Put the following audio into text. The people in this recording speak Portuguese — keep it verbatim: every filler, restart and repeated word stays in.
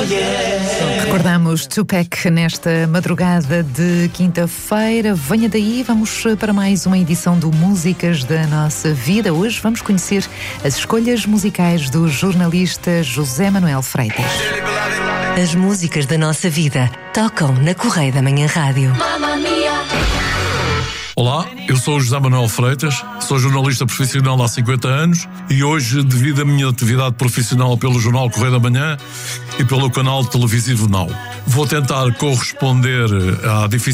Recordamos Tupac nesta madrugada de quinta-feira. Venha daí, vamos para mais uma edição do Músicas da Nossa Vida. Hoje vamos conhecer as escolhas musicais do jornalista José Manuel Freitas. As músicas da nossa vida tocam na Correia da Manhã Rádio. Olá, eu sou o José Manuel Freitas, sou jornalista profissional há cinquenta anos e hoje, devido à minha atividade profissional pelo Jornal Correio da Manhã e pelo canal televisivo Now, vou tentar corresponder à difícil